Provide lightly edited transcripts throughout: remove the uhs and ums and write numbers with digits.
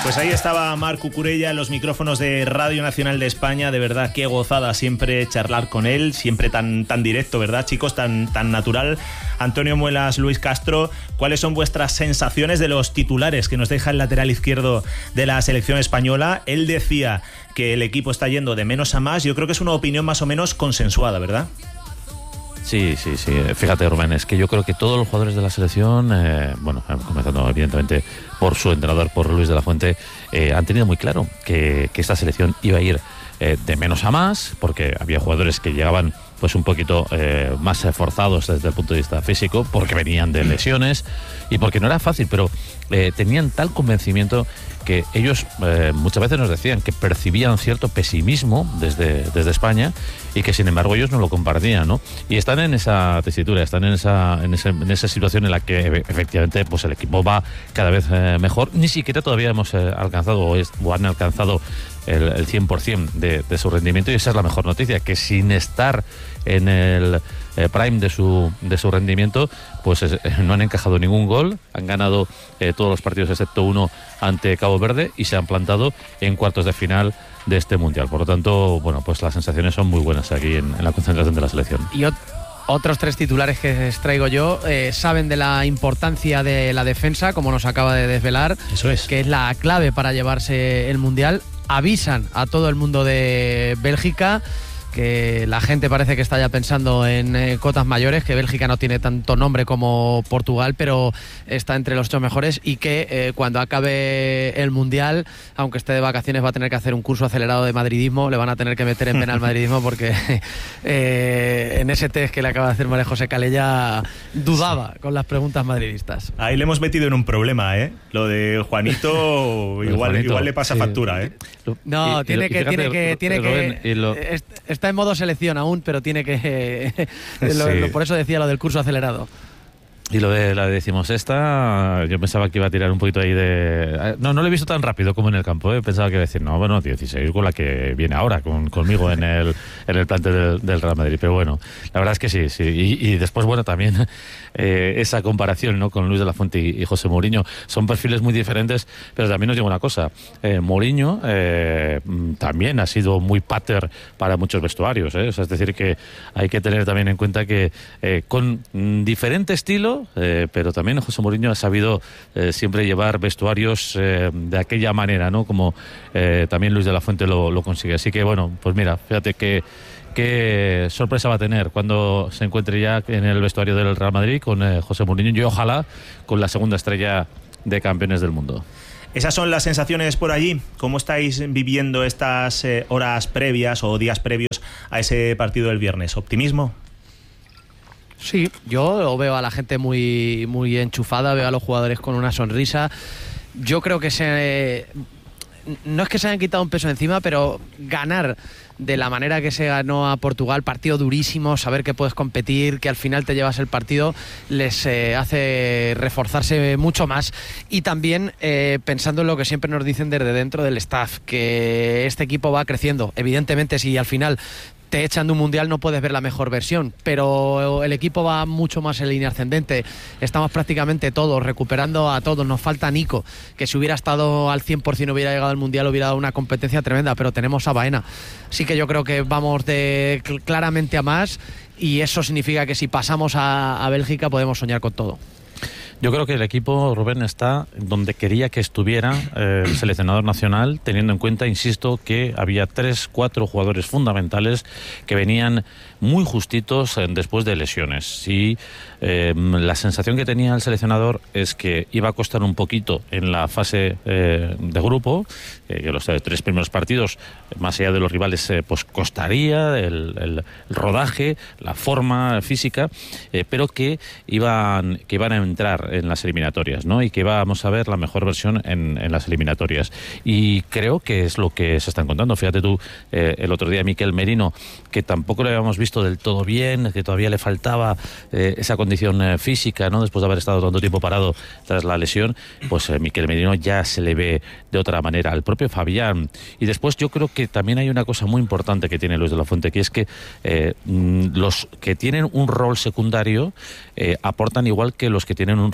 Pues ahí estaba Marc Cucurella en los micrófonos de Radio Nacional de España. De verdad, qué gozada siempre charlar con él, siempre tan directo, ¿verdad, chicos? Tan natural. Antonio Muelas, Luis Castro, ¿cuáles son vuestras sensaciones de los titulares que nos deja el lateral izquierdo de la selección española? Él decía que el equipo está yendo de menos a más. Yo creo que es una opinión más o menos consensuada, ¿verdad? Sí. Fíjate, Rubén, es que yo creo que todos los jugadores de la selección, comenzando evidentemente por su entrenador, por Luis de la Fuente, han tenido muy claro que esta selección iba a ir de menos a más, porque había jugadores que llegaban pues un poquito más forzados desde el punto de vista físico, porque venían de lesiones y porque no era fácil, pero tenían tal convencimiento que ellos muchas veces nos decían que percibían cierto pesimismo desde España y que sin embargo ellos no lo compartían, ¿no? Y están en esa tesitura, están en esa situación en la que efectivamente pues el equipo va cada vez mejor. Ni siquiera todavía hemos alcanzado o han alcanzado el 100% de su rendimiento, y esa es la mejor noticia, que sin estar en el prime de su rendimiento, pues no han encajado ningún gol, han ganado todos los partidos excepto uno ante Cabo Verde y se han plantado en cuartos de final de este Mundial. Por lo tanto, bueno, pues las sensaciones son muy buenas aquí en la concentración de la selección. Y otros tres titulares que les traigo yo saben de la importancia de la defensa, como nos acaba de desvelar. Eso es. Que es la clave para llevarse el Mundial. Avisan a todo el mundo de Bélgica, que la gente parece que está ya pensando en cotas mayores, que Bélgica no tiene tanto nombre como Portugal, pero está entre los 8 mejores, y que cuando acabe el Mundial, aunque esté de vacaciones, va a tener que hacer un curso acelerado de madridismo. Le van a tener que meter en pena al madridismo, porque en ese test que le acaba de hacer María José Calella dudaba con las preguntas madridistas. Ahí le hemos metido en un problema, ¿eh? Lo de Juanito igual le pasa factura, ¿eh? No, tiene que está en modo selección aún, pero tiene que por eso decía lo del curso acelerado. Y lo de la decimosexta, yo pensaba que iba a tirar un poquito ahí de... No lo he visto tan rápido como en el campo, ¿eh? Pensaba que iba a decir, 16 con la que viene ahora, conmigo en el plantel del Real Madrid. Pero bueno, la verdad es que sí. Y después, bueno, también esa comparación, ¿no?, con Luis de la Fuente y José Mourinho. Son perfiles muy diferentes, pero también os digo una cosa. Mourinho también ha sido muy pater para muchos vestuarios, ¿eh? O sea, es decir, que hay que tener también en cuenta que con diferente estilo, pero también José Mourinho ha sabido siempre llevar vestuarios de aquella manera, ¿no?, como también Luis de la Fuente lo consigue. Así que bueno, pues mira, fíjate qué sorpresa va a tener cuando se encuentre ya en el vestuario del Real Madrid con José Mourinho, y ojalá con la segunda estrella de campeones del mundo. Esas son las sensaciones por allí. ¿Cómo estáis viviendo estas horas previas o días previos a ese partido del viernes? ¿Optimismo? Sí, yo veo a la gente muy, muy enchufada, veo a los jugadores con una sonrisa. Yo creo que no es que se hayan quitado un peso encima, pero ganar de la manera que se ganó a Portugal, partido durísimo, saber que puedes competir, que al final te llevas el partido, les hace reforzarse mucho más. Y también pensando en lo que siempre nos dicen desde dentro del staff, que este equipo va creciendo. Evidentemente, si al final te echan de un mundial no puedes ver la mejor versión, pero el equipo va mucho más en línea ascendente. Estamos prácticamente todos recuperando a todos. Nos falta Nico, que si hubiera estado al 100% hubiera llegado al mundial, hubiera dado una competencia tremenda, pero tenemos a Baena. Así que yo creo que vamos claramente a más, y eso significa que si pasamos a Bélgica podemos soñar con todo. Yo creo que el equipo, Rubén, está donde quería que estuviera el seleccionador nacional, teniendo en cuenta, insisto, que había 3-4 jugadores fundamentales que venían muy justitos después de lesiones. Y la sensación que tenía el seleccionador es que iba a costar un poquito en la fase de grupo, que los 3 primeros partidos, más allá de los rivales, pues costaría el rodaje, la forma física, pero que iban a entrar en las eliminatorias, ¿no? Y que vamos a ver la mejor versión en las eliminatorias. Y creo que es lo que se está encontrando. Fíjate tú, el otro día Mikel Merino, que tampoco lo habíamos visto del todo bien, que todavía le faltaba esa condición física, ¿no?, después de haber estado tanto tiempo parado tras la lesión, pues Mikel Merino ya se le ve de otra manera. Al propio Fabián. Y después yo creo que también hay una cosa muy importante que tiene Luis de la Fuente, que es que los que tienen un rol secundario aportan igual que los que tienen un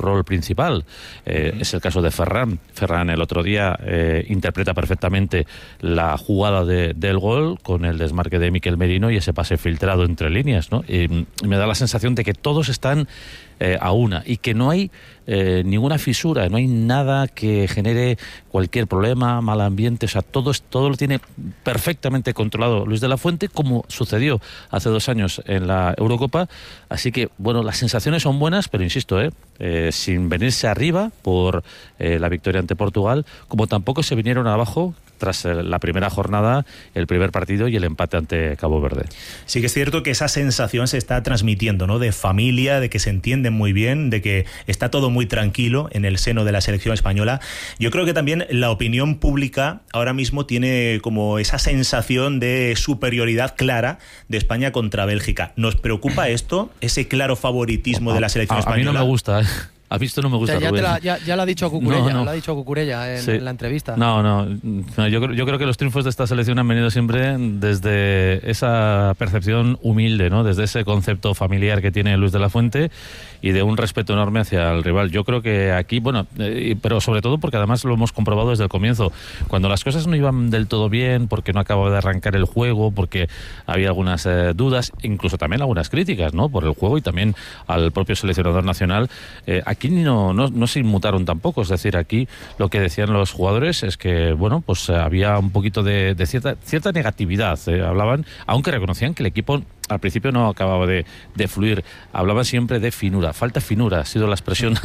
rol principal. Es el caso de Ferran. Ferran el otro día interpreta perfectamente la jugada del gol con el desmarque de Miquel Merino y ese pase filtrado entre líneas, ¿no? Y me da la sensación de que todos están a una y que no hay ninguna fisura, no hay nada que genere cualquier problema, mal ambiente, o sea, todo lo tiene perfectamente controlado Luis de la Fuente, como sucedió hace 2 años en la Eurocopa. Así que, bueno, las sensaciones son buenas, pero insisto, sin venirse arriba por la victoria ante Portugal, como tampoco se vinieron abajo tras la primera jornada, el primer partido y el empate ante Cabo Verde. Sí que es cierto que esa sensación se está transmitiendo, ¿no? De familia, de que se entienden muy bien, de que está todo muy tranquilo en el seno de la selección española. Yo creo que también la opinión pública ahora mismo tiene como esa sensación de superioridad clara de España contra Bélgica. ¿Nos preocupa esto? Ese claro favoritismo de la selección española. A mí no me gusta, ¿Has visto? No me gusta. Ya lo ha dicho Cucurella, lo ha dicho Cucurella en la entrevista. No, yo creo que los triunfos de esta selección han venido siempre desde esa percepción humilde, ¿no? Desde ese concepto familiar que tiene Luis de la Fuente y de un respeto enorme hacia el rival. Yo creo que aquí, pero sobre todo porque además lo hemos comprobado desde el comienzo, cuando las cosas no iban del todo bien, porque no acababa de arrancar el juego, porque había algunas dudas, incluso también algunas críticas, ¿no? Por el juego y también al propio seleccionador nacional. Aquí no se inmutaron tampoco, es decir, aquí lo que decían los jugadores es que, pues había un poquito de cierta negatividad, hablaban, aunque reconocían que el equipo al principio no acababa de fluir, hablaban siempre de finura, falta finura, ha sido la expresión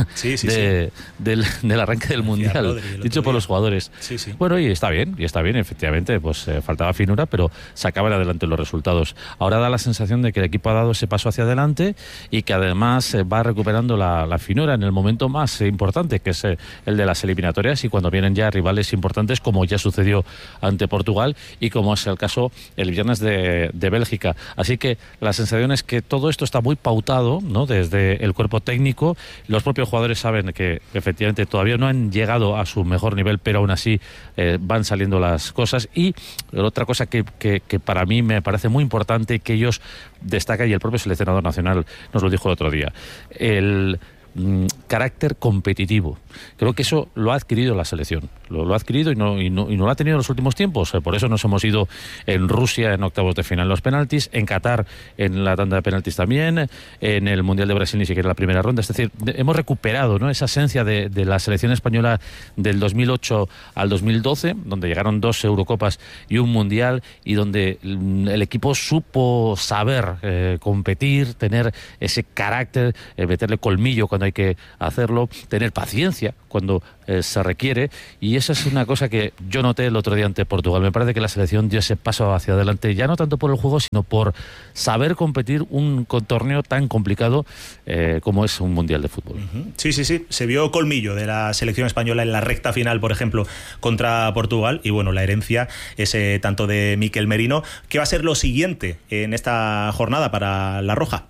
del arranque del Mundial, dicho por los jugadores. Sí. Bueno, y está bien, efectivamente, pues faltaba finura, pero sacaban adelante los resultados. Ahora da la sensación de que el equipo ha dado ese paso hacia adelante y que además va recuperando la finura en el momento más importante, que es el de las eliminatorias, y cuando vienen ya rivales importantes, como ya sucedió ante Portugal y como es el caso el viernes de Bélgica. Así que la sensación es que todo esto está muy pautado, ¿no? Desde el cuerpo técnico. Los propios jugadores saben que efectivamente todavía no han llegado a su mejor nivel, pero aún así van saliendo las cosas. Y otra cosa que para mí me parece muy importante, que ellos destacan, y el propio seleccionador nacional nos lo dijo el otro día, el carácter competitivo. Creo que eso lo ha adquirido la selección, lo ha adquirido y no lo ha tenido en los últimos tiempos. Por eso nos hemos ido en Rusia en octavos de final los penaltis, en Qatar en la tanda de penaltis también, en el Mundial de Brasil ni siquiera la primera ronda. Es decir, hemos recuperado, ¿no?, esa esencia de la selección española del 2008 al 2012, donde llegaron 2 Eurocopas y un Mundial, y donde el equipo supo saber competir, tener ese carácter, meterle colmillo cuando hay que hacerlo, tener paciencia cuando se requiere, y esa es una cosa que yo noté el otro día ante Portugal. Me parece que la selección dio ese paso hacia adelante, ya no tanto por el juego, sino por saber competir un torneo tan complicado como es un Mundial de Fútbol. Sí, se vio colmillo de la selección española en la recta final, por ejemplo, contra Portugal, y bueno, la herencia es tanto de Miquel Merino. ¿Qué va a ser lo siguiente en esta jornada para la Roja?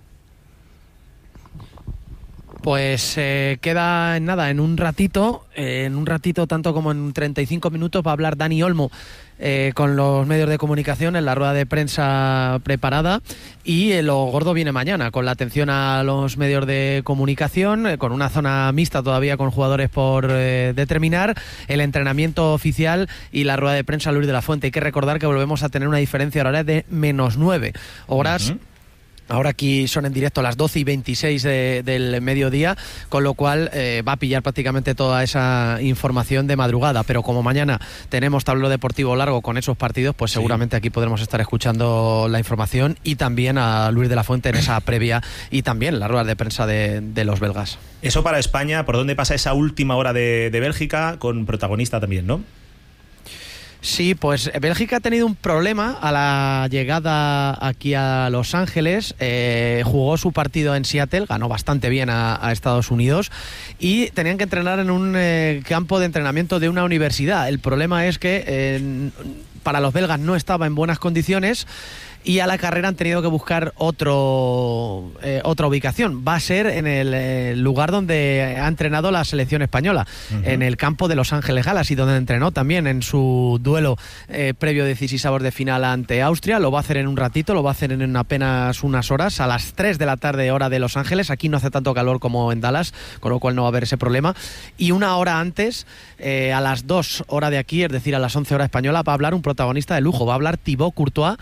Pues queda en un ratito tanto como en 35 minutos va a hablar Dani Olmo con los medios de comunicación en la rueda de prensa preparada, y lo gordo viene mañana, con la atención a los medios de comunicación, con una zona mixta todavía con jugadores por determinar, el entrenamiento oficial y la rueda de prensa Luis de la Fuente. Hay que recordar que volvemos a tener una diferencia horaria de -9 horas. Ahora aquí son en directo las 12:26 del mediodía, con lo cual va a pillar prácticamente toda esa información de madrugada. Pero como mañana tenemos tablero deportivo largo con esos partidos, pues seguramente aquí podremos estar escuchando la información, y también a Luis de la Fuente en esa previa, y también la rueda de prensa de los belgas. Eso para España. ¿Por dónde pasa esa última hora de Bélgica, con protagonista también, no? Sí, pues Bélgica ha tenido un problema a la llegada aquí a Los Ángeles. Jugó su partido en Seattle, ganó bastante bien a Estados Unidos, y tenían que entrenar en un campo de entrenamiento de una universidad. El problema es que para los belgas no estaba en buenas condiciones, y a la carrera han tenido que buscar otra ubicación. Va a ser en el lugar donde ha entrenado la selección española, en el campo de Los Ángeles Galaxy, donde entrenó también en su duelo previo decisivos de final ante Austria. Lo va a hacer en un ratito, lo va a hacer en apenas unas horas, a las 3 de la tarde hora de Los Ángeles. Aquí no hace tanto calor como en Dallas, con lo cual no va a haber ese problema. Y una hora antes, a las 2 horas de aquí, es decir, a las 11 horas española, va a hablar un protagonista de lujo, va a hablar Thibaut Courtois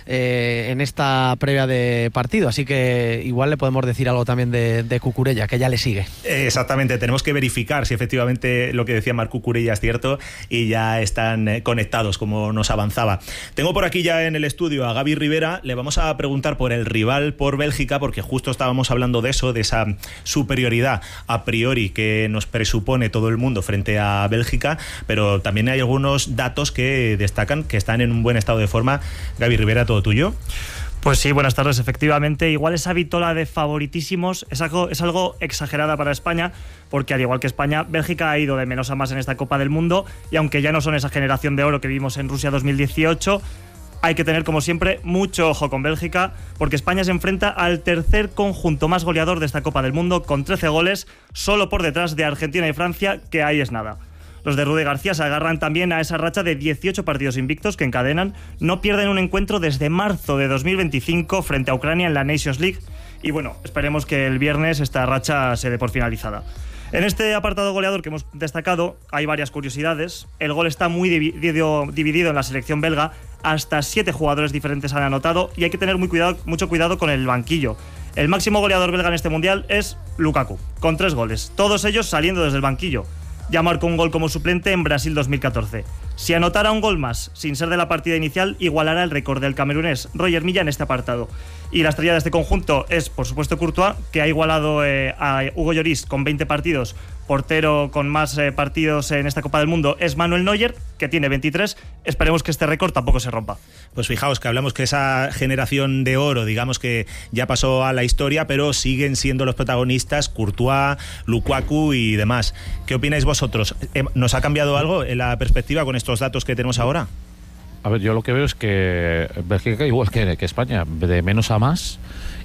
en esta previa de partido, así que igual le podemos decir algo también de Cucurella, que ya le sigue. Exactamente, tenemos que verificar si efectivamente lo que decía Marc Cucurella es cierto y ya están conectados como nos avanzaba. Tengo por aquí ya en el estudio a Gaby Rivera, le vamos a preguntar por el rival, por Bélgica, porque justo estábamos hablando de eso, de esa superioridad a priori que nos presupone todo el mundo frente a Bélgica, pero también hay algunos datos que destacan que están en un buen estado de forma. Gaby Rivera, todo tuyo. Pues sí, buenas tardes. Efectivamente, igual esa vitola de favoritísimos es algo exagerada para España, porque al igual que España, Bélgica ha ido de menos a más en esta Copa del Mundo, y aunque ya no son esa generación de oro que vimos en Rusia 2018, hay que tener, como siempre, mucho ojo con Bélgica, porque España se enfrenta al tercer conjunto más goleador de esta Copa del Mundo, con 13 goles, solo por detrás de Argentina y Francia, que ahí es nada. Los de Rudi García se agarran también a esa racha de 18 partidos invictos que encadenan. No pierden un encuentro desde marzo de 2025 frente a Ucrania en la Nations League. Y bueno, esperemos que el viernes esta racha se dé por finalizada. En este apartado goleador que hemos destacado hay varias curiosidades. El gol está muy dividido en la selección belga. Hasta 7 jugadores diferentes han anotado y hay que tener mucho cuidado con el banquillo. El máximo goleador belga en este mundial es Lukaku, con 3 goles, todos ellos saliendo desde el banquillo. Ya marcó un gol como suplente en Brasil 2014. Si anotara un gol más, sin ser de la partida inicial, igualará el récord del camerunés Roger Milla en este apartado. Y la estrella de este conjunto es, por supuesto, Courtois, que ha igualado a Hugo Lloris con 20 partidos. Portero con más partidos en esta Copa del Mundo es Manuel Neuer, que tiene 23. Esperemos que este récord tampoco se rompa. Pues fijaos que hablamos que esa generación de oro, digamos que ya pasó a la historia, pero siguen siendo los protagonistas Courtois, Lukaku y demás. ¿Qué opináis vosotros? ¿Nos ha cambiado algo en la perspectiva con estos datos que tenemos ahora? A ver, yo lo que veo es que Bélgica, igual que España, de menos a más,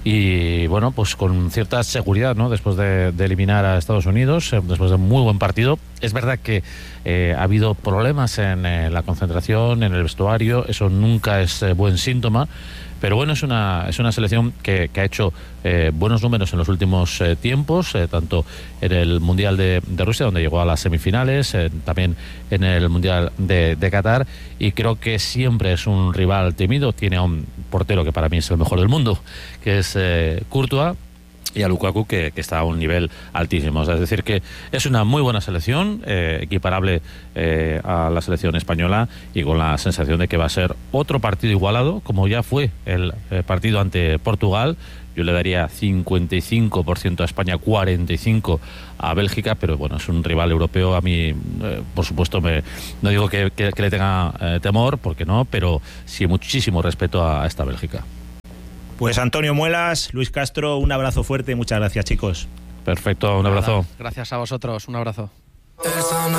y bueno, pues con cierta seguridad, ¿no? Después de eliminar a Estados Unidos, después de un muy buen partido. Es verdad que ha habido problemas en la concentración, en el vestuario, eso nunca es buen síntoma. Pero bueno, es una selección que ha hecho buenos números en los últimos tiempos, tanto en el Mundial de Rusia, donde llegó a las semifinales, también en el Mundial de Qatar, y creo que siempre es un rival temido. Tiene a un portero que para mí es el mejor del mundo, que es Courtois, y a Lukaku que está a un nivel altísimo. O sea, es decir, que es una muy buena selección, equiparable a la selección española, y con la sensación de que va a ser otro partido igualado, como ya fue el partido ante Portugal. Yo le daría 55% a España, 45% a Bélgica, pero bueno, es un rival europeo. A mí, por supuesto, no digo que le tenga temor, porque no, pero sí muchísimo respeto a esta Bélgica. Pues Antonio Muelas, Luis Castro, un abrazo fuerte y muchas gracias, chicos. Perfecto, un abrazo. Gracias a vosotros, un abrazo.